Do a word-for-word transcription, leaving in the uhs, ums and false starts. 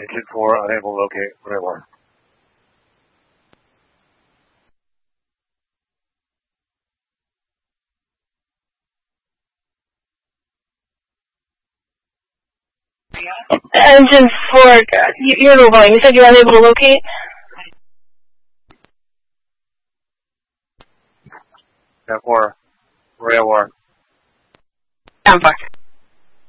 Engine four unable to locate reservoir. Engine four, you, you're low volume. You said you're unable to locate? Engine four, reservoir. Down four.